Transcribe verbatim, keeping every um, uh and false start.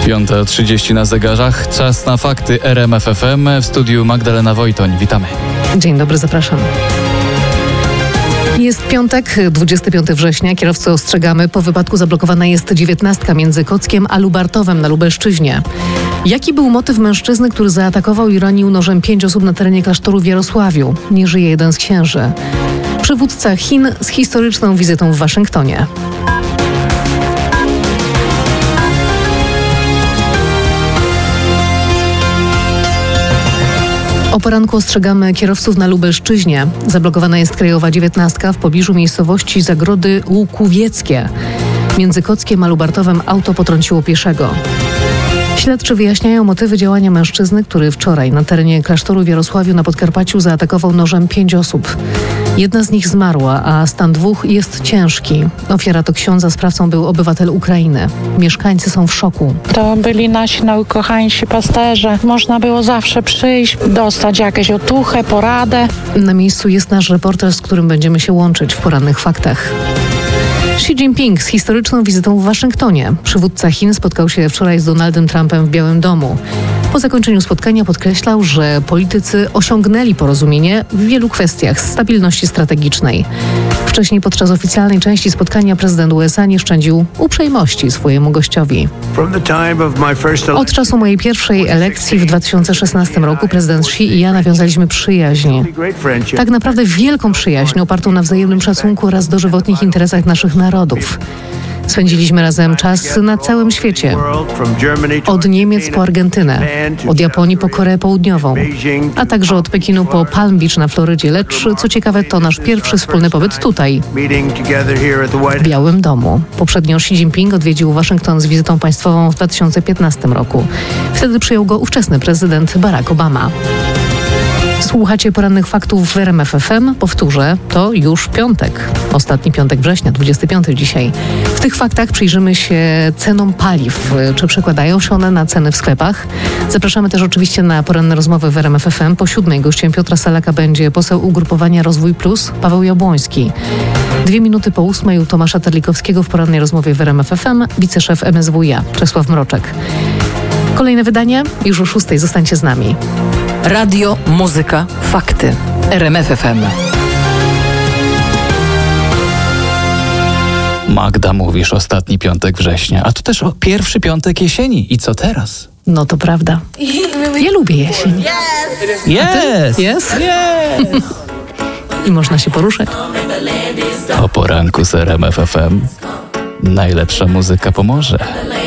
piąta trzydzieści na zegarach. Czas na fakty R M F F M. W studiu Magdalena Wojtoń. Witamy. Dzień dobry, zapraszam. Jest piątek, dwudziestego piątego września. Kierowcy ostrzegamy, po wypadku zablokowana jest dziewiętnastka między Kockiem a Lubartowem na Lubelszczyźnie. Jaki był motyw mężczyzny, który zaatakował i ranił nożem pięć osób na terenie klasztoru w Jarosławiu? Nie żyje jeden z księży. Przywódca Chin z historyczną wizytą w Waszyngtonie. O poranku ostrzegamy kierowców na Lubelszczyźnie. Zablokowana jest krajowa dziewiętnastka w pobliżu miejscowości Zagrody Łukowieckie. Między Kockiem a Lubartowem auto potrąciło pieszego. Śledczy wyjaśniają motywy działania mężczyzny, który wczoraj na terenie klasztoru w Jarosławiu na Podkarpaciu zaatakował nożem pięć osób. Jedna z nich zmarła, a stan dwóch jest ciężki. Ofiara to ksiądz, a sprawcą był obywatel Ukrainy. Mieszkańcy są w szoku. To byli nasi najukochańsi pasterze. Można było zawsze przyjść, dostać jakąś otuchę, poradę. Na miejscu jest nasz reporter, z którym będziemy się łączyć w porannych faktach. Xi Jinping z historyczną wizytą w Waszyngtonie. Przywódca Chin spotkał się wczoraj z Donaldem Trumpem w Białym Domu. Po zakończeniu spotkania podkreślał, że politycy osiągnęli porozumienie w wielu kwestiach stabilności strategicznej. Wcześniej podczas oficjalnej części spotkania prezydent U S A nie szczędził uprzejmości swojemu gościowi. Od czasu mojej pierwszej elekcji w dwa tysiące szesnastym roku prezydent Xi i ja nawiązaliśmy przyjaźń. Tak naprawdę wielką przyjaźń opartą na wzajemnym szacunku oraz dożywotnich interesach naszych narodów. Spędziliśmy razem czas na całym świecie. Od Niemiec po Argentynę, od Japonii po Koreę Południową, a także od Pekinu po Palm Beach na Florydzie. Lecz co ciekawe, to nasz pierwszy wspólny pobyt tutaj, w Białym Domu. Poprzednio Xi Jinping odwiedził Waszyngton z wizytą państwową w dwa tysiące piętnastym roku. Wtedy przyjął go ówczesny prezydent Barack Obama. Słuchacie porannych faktów w R M F F M. Powtórzę, to już piątek. Ostatni piątek września, dwudziestego piątego dzisiaj. W tych faktach przyjrzymy się cenom paliw. Czy przekładają się one na ceny w sklepach? Zapraszamy też oczywiście na poranne rozmowy w R M F F M. Po siódmej gościem Piotra Salaka będzie poseł ugrupowania Rozwój Plus, Paweł Jabłoński. Dwie minuty po ósmej u Tomasza Terlikowskiego w porannej rozmowie w R M F F M wiceszef M S W iA, Czesław Mroczek. Kolejne wydanie już o szóstej. Zostańcie z nami. Radio, muzyka, fakty. R M F F M. Magda, mówisz ostatni piątek września, a to też o pierwszy piątek jesieni. I co teraz? No to prawda. Ja lubię jesień. Jest! Jest? Yes. I można się poruszać. O poranku z R M F F M najlepsza muzyka pomoże.